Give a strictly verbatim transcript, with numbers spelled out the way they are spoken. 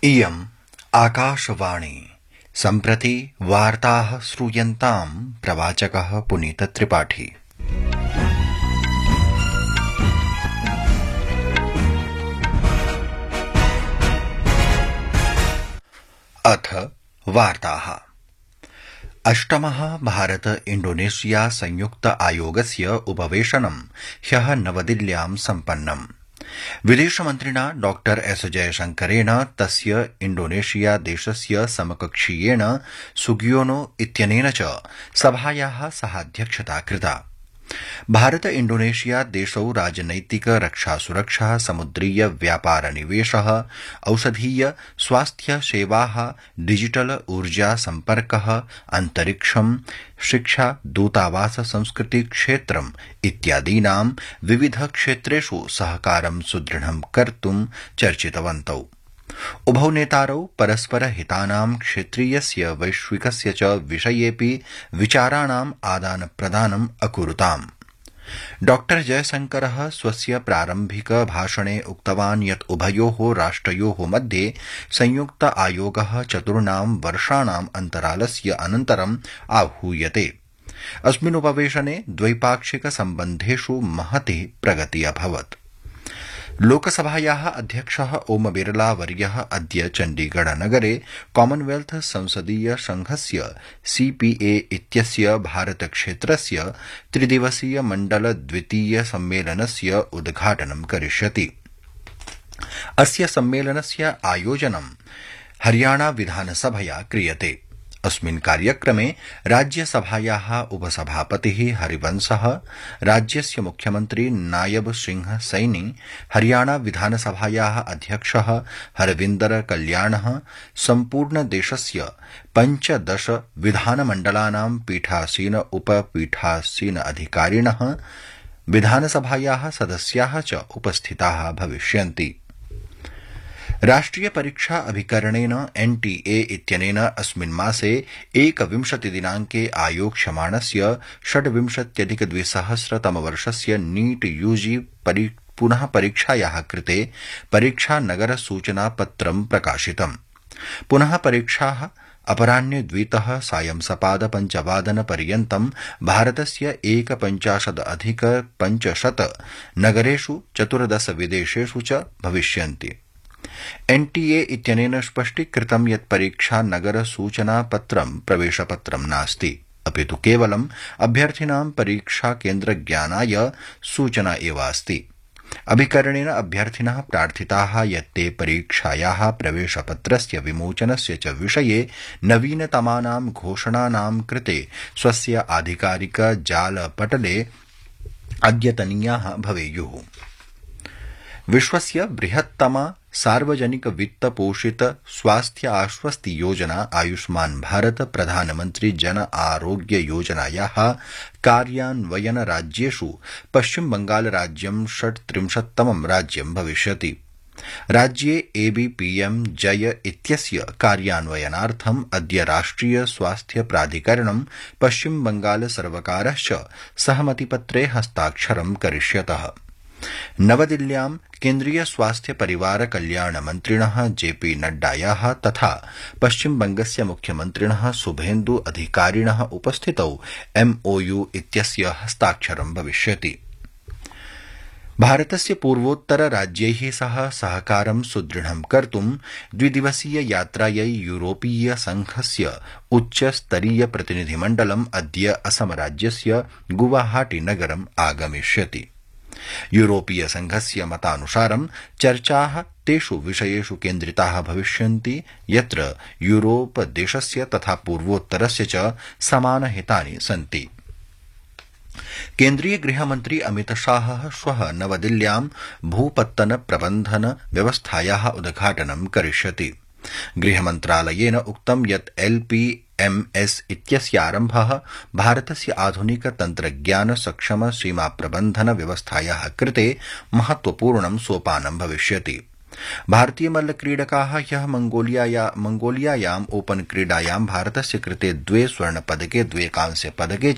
इयम् आकाशवाणी सम्प्रति वार्ताः श्रूयन्ताम् प्रवाचकः पुनीतत्रिपाठी। अथ वार्ताः। अष्टमः भारत इंडोनेशिया संयुक्त आयोगस्य उपवेशनं ह्यः नवदिल्ल्यां सम्पन्नम्। विदेशमन्त्रिणा डॉक्टर एस जयशंकरेण तस्य इंडोनेशिया देशस्य समकक्षीयेण सुगियोनो इत्यनेन च सभायाः सहाध्यक्षता कृता। भारत इंडोनेशिया देशौ राजनैतिक रक्षा सुरक्षा समुद्रीय व्यापार निवेशः औषधीय स्वास्थ्य सेवाः डिजिटल ऊर्जा सम्पर्कः अन्तरिक्षं शिक्षा दूतावास संस्कृति क्षेत्रम् इत्यादीनां विविध क्षेत्रेषु सहकारं सुदृढं कर्तुं चर्चितवन्तौ। उभौ नेतारौ परस्पर हितानां क्षेत्रीयस्य वैश्विकस्य च विषयेऽपि विचाराणाम् आदान प्रदानम् अकुरुताम्। डॉक्टर जयशंकरः स्वस्य प्रारम्भिक भाषणे उक्तवान् यत् उभयोः राष्ट्रयोः मध्ये संयुक्त आयोगः चतुर्णां वर्षाणाम् अन्तरालस्य अनन्तरम् आहूयते। अस्मिन् उपवेशने द्वैपाक्षिक सम्बन्धेषु महती प्रगतिः अभवत्। लोकसभायाः अध्यक्षः ओम बिरला वर्यः अद्य चण्डीगढ़ नगरे कॉमनवेल्थ संसदीय संघस्य सीपीए इत्यस्य भारतक्षेत्रस्य त्रिदिवसीय मण्डल द्वितीय सम्मेलनस्य उद्घाटनं करिष्यति। अस्य सम्मेलनस्य आयोजनं हरियाणा विधानसभया क्रियते। अस्मिन् कार्यक्रमे राज्यसभायाः उपसभापतिः हरिवंशः, राज्यस्य मुख्यमन्त्री नायब सिंह सैनी, हरियाणा विधानसभायाः अध्यक्षः हरविन्दर कल्याणः, सम्पूर्ण देशस्य पञ्चदश विधानमण्डलानां पीठासीन उपपीठासीन अधिकारिणः, विधानसभायाः सदस्याः च उपस्थिताः भविष्यन्ति। राष्ट्रिय परीक्षा अभिकरणेन एनटीए इत्यनेन अस्मिन् मासे एकविंशति दिनाङ्के आयोक्ष्यमाणस्य षड्विंशत्यधिक द्विसहस्रतमवर्षस्य नीट यूजी पुनः परीक्षायाः कृते परीक्षा नगर सूचना पत्रं प्रकाशितम्। पुनः परीक्षाः अपराह्ने द्वितः सायं सपाद पञ्चवादन पर्यन्तं भारतस्य एकपञ्चाशदधिक पञ्चशत नगरेषु चतुर्दश विदेशेषु च भविष्यन्ति। एनटीए इत्यनेन स्पष्टीकृतं यत् परीक्षा नगर सूचना पत्रं प्रवेशपत्रं नास्ति, अपि तु केवलम् अभ्यर्थिनां परीक्षा केन्द्रज्ञानाय सूचना एव अस्ति। अभिकरणेन अभ्यर्थिनः प्रार्थिताः यत् ते परीक्षायाः प्रवेशपत्रस्य विमोचनस्य च विषये नवीनतमानां घोषणानां कृते स्वस्य आधिकारिक जालपटले अद्यतनीयाः भवेयुः। विश्वस्य बृहत्तमा सार्वजनिक वित्त पोषित स्वास्थ्य आश्वस्ति योजना आयुष्मान भारत प्रधानमंत्री जन आरोग्य योजनायाः कार्यान्वयन राज्येषु पश्चिम बंगाल राज्यं षट्त्रिंशत्तमं राज्यं भविष्यति। राज्ये एबीपीएम जय इत्यस्य कार्यान्वयनार्थम् अद्य राष्ट्रिय स्वास्थ्य प्राधिकरणं पश्चिम बंगाल सर्वकारश्च सहमतिपत्रे हस्ताक्षरं करिष्यतः। नवदिल्ल्यां केन्द्रीय स्वास्थ्य परिवार कल्याण मन्त्रिणः जेपी नड्डायाः तथा पश्चिम बंगस्य मुख्यमन्त्रिणः शुभेन्दु अधिकारिणः उपस्थितौ एमओयू इत्यस्य हस्ताक्षरं भविष्यति। भारतस्य पूर्वोत्तर राज्यैः सह सहकारं सुदृढं कर्तुं द्विदिवसीय यात्रायै यूरोपीय संघस्य उच्चस्तरीय प्रतिनिधिमण्डलम् अद्य असम राज्यस्य गुवाहाटी नगरम् आगमिष्यति। यूरोपीय संघस्य मतानुसारं चर्चाः तेषु विषयेषु केन्द्रिताः भविष्यन्ति यत्र यूरोप देशस्य तथा पूर्वोत्तरस्य च समानहितानि सन्ति। केन्द्रीय गृहमन्त्री अमित शाहः श्वः नवदिल्ल्यां भूपत्तन प्रबन्धन व्यवस्थायाः उद्घाटनं करिष्यति। गृहमन्त्रालयेन उक्तं यत् एलपीएमएस इत्यस्य आरम्भः भारतस्य आधुनिक तन्त्रज्ञान सक्षम सीमा प्रबन्धन व्यवस्थायाः कृते महत्वपूर्णं सोपानं भविष्यति। भारतीय मल्लक्रीडकाः ह्यः मंगोलियायाम् ओपन क्रीडायां भारतस्य कृते द्वे स्वर्णपदके द्वे कांस्यपदके